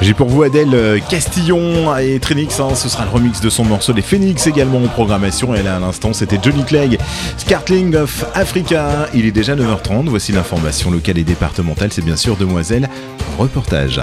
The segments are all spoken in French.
J'ai pour vous Adèle Castillon et Trinix, ce sera le remix de son morceau Les Phoenix également en programmation. Et là à l'instant c'était Johnny Clegg, Scartling of Africa. Il est déjà 9h30, voici l'information locale et départementale, c'est bien sûr Demoiselle Reportage.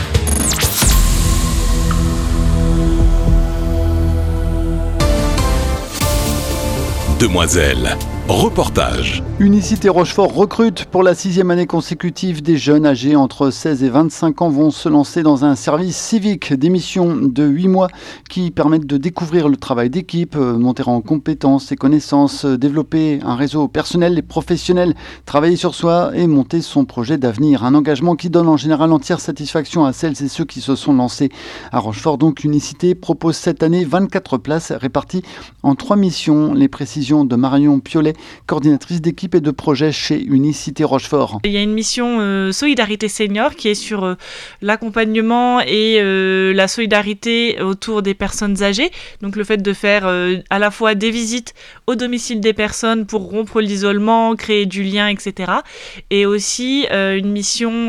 Demoiselle Reportage. Unicité Rochefort recrute pour la 6e année consécutive. Des jeunes âgés entre 16 et 25 ans vont se lancer dans un service civique, des missions de 8 mois qui permettent de découvrir le travail d'équipe, monter en compétences et connaissances, développer un réseau personnel et professionnel, travailler sur soi et monter son projet d'avenir. Un engagement qui donne en général entière satisfaction à celles et ceux qui se sont lancés à Rochefort. Donc Unicité propose cette année 24 places réparties en 3 missions. Les précisions de Marion Piolet, coordinatrice d'équipe et de projet chez Unicité Rochefort. Il y a une mission Solidarité Senior qui est sur l'accompagnement et la solidarité autour des personnes âgées. Donc le fait de faire à la fois des visites au domicile des personnes pour rompre l'isolement, créer du lien, etc. Et aussi une mission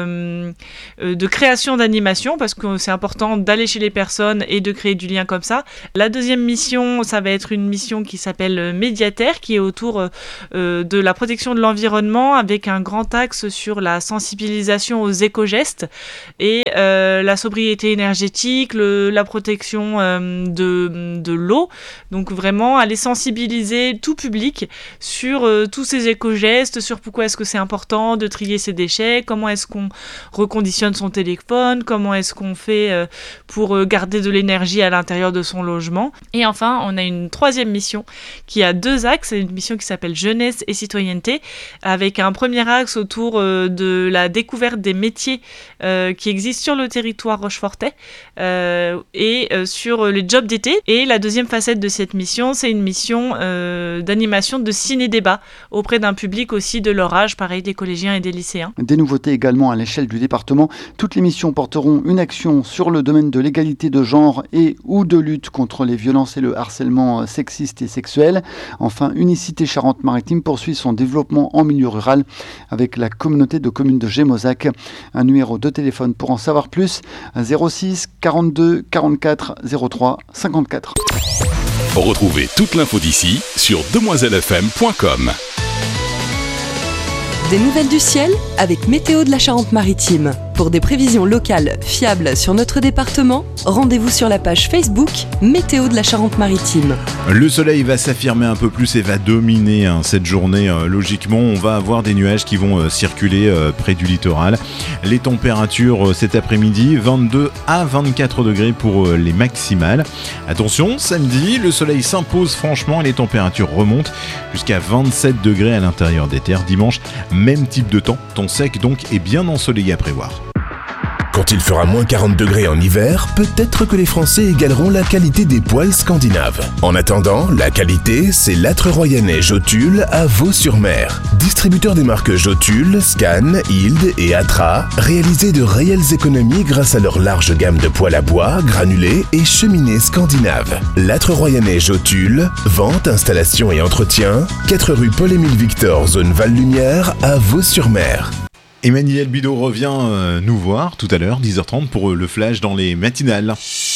de création d'animation parce que c'est important d'aller chez les personnes et de créer du lien comme ça. La deuxième mission, ça va être une mission qui s'appelle Médiataire qui est autour de la protection de l'environnement avec un grand axe sur la sensibilisation aux éco-gestes et la sobriété énergétique, la protection de l'eau. Donc vraiment aller sensibiliser tout public sur tous ces éco-gestes, sur pourquoi est-ce que c'est important de trier ses déchets, comment est-ce qu'on reconditionne son téléphone, comment est-ce qu'on fait pour garder de l'énergie à l'intérieur de son logement. Et enfin, on a une troisième mission qui a 2 axes, une mission qui s'appelle Jeunesse et citoyenneté, avec un premier axe autour de la découverte des métiers qui existent sur le territoire rochefortais et sur les jobs d'été. Et la deuxième facette de cette mission, c'est une mission d'animation de ciné-débat auprès d'un public aussi de leur âge, pareil des collégiens et des lycéens. Des nouveautés également à l'échelle du département. Toutes les missions porteront une action sur le domaine de l'égalité de genre et ou de lutte contre les violences et le harcèlement sexiste et sexuel. Enfin, Unicité Charente-Maritime poursuit son développement en milieu rural avec la communauté de communes de Gémozac. Un numéro de téléphone pour en savoir plus, 06 42 44 03 54. Retrouvez toute l'info d'ici sur demoisellefm.com. Des nouvelles du ciel avec Météo de la Charente-Maritime. Pour des prévisions locales fiables sur notre département, rendez-vous sur la page Facebook Météo de la Charente-Maritime. Le soleil va s'affirmer un peu plus et va dominer cette journée. Logiquement, on va avoir des nuages qui vont circuler près du littoral. Les températures cet après-midi, 22 à 24 degrés pour les maximales. Attention, samedi, le soleil s'impose franchement et les températures remontent jusqu'à 27 degrés à l'intérieur des terres. Dimanche, même type de temps sec donc et bien ensoleillé à prévoir. Quand il fera moins 40 degrés en hiver, peut-être que les Français égaleront la qualité des poêles scandinaves. En attendant, la qualité, c'est l'âtre royannais Jotule à Vaux-sur-Mer. Distributeur des marques Jotule, Scan, Hild et Atra, réalisez de réelles économies grâce à leur large gamme de poêles à bois, granulés et cheminées scandinaves. L'âtre royannais Jotule, vente, installation et entretien, 4 rue Paul-Émile Victor, zone Val-Lumière à Vaux-sur-Mer. Emmanuel Bidot revient nous voir tout à l'heure, 10h30 pour le flash dans les matinales.